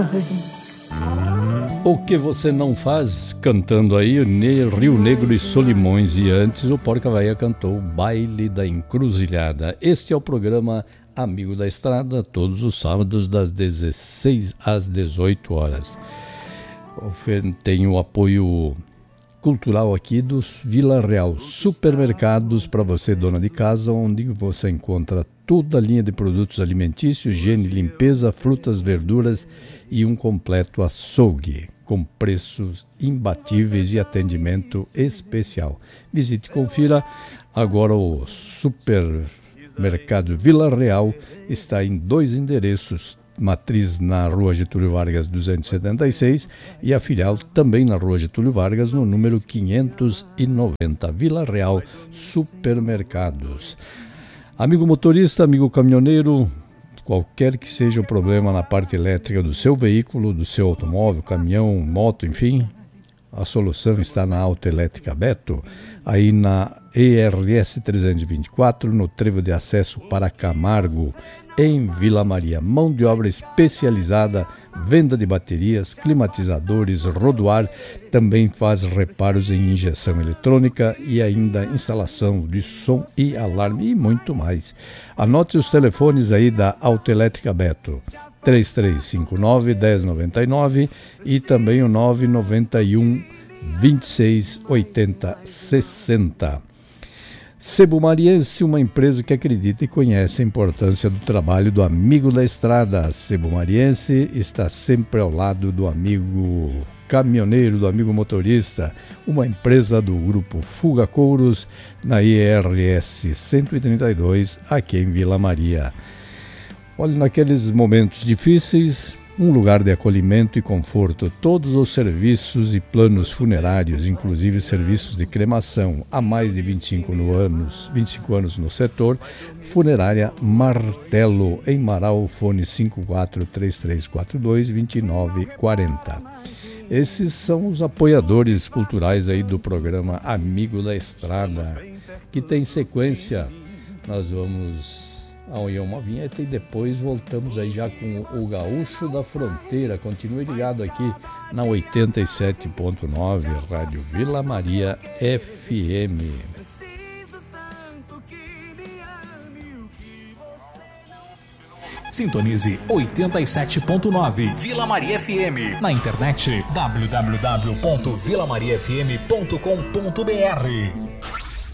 O que você não faz, cantando aí Rio Negro e Solimões, e antes o Porca Véia cantou o Baile da Encruzilhada. Este é o programa Amigo da Estrada, todos os sábados das 16 às 18 horas. Tem o apoio cultural aqui dos Vila Real Supermercados, para você, dona de casa, onde você encontra toda a linha de produtos alimentícios, higiene, limpeza, frutas, verduras e um completo açougue, com preços imbatíveis e atendimento especial. Visite e confira. Agora o Supermercado Vila Real está em 2 endereços, matriz na Rua Getúlio Vargas 276 e a filial também na Rua Getúlio Vargas no número 590. Vila Real Supermercados. Amigo motorista, amigo caminhoneiro, qualquer que seja o problema na parte elétrica do seu veículo, do seu automóvel, caminhão, moto, enfim, a solução está na Autoelétrica Beto, aí na ERS 324, no trevo de acesso para Camargo, em Vila Maria. Mão de obra especializada, venda de baterias, climatizadores, rodoar, também faz reparos em injeção eletrônica e ainda instalação de som e alarme e muito mais. Anote os telefones aí da Autoelétrica Beto, 3359-1099 e também o 991 26 80 60. Sebo Mariense, uma empresa que acredita e conhece a importância do trabalho do amigo da estrada. Sebo Mariense está sempre ao lado do amigo caminhoneiro, do amigo motorista, uma empresa do grupo Fuga Couros, na IRS 132, aqui em Vila Maria. Olha, naqueles momentos difíceis, um lugar de acolhimento e conforto, todos os serviços e planos funerários, inclusive serviços de cremação, há mais de 25 anos no setor. Funerária Martelo, em Marau, fone 543342-2940. Esses são os apoiadores culturais aí do programa Amigo da Estrada, que tem sequência. Nós vamos ao uma vinheta e depois voltamos aí já com o Gaúcho da Fronteira. Continue ligado aqui na 87.9 Rádio Vila Maria FM. Sintonize 87.9 Vila Maria FM. Na internet www.vilamariafm.com.br.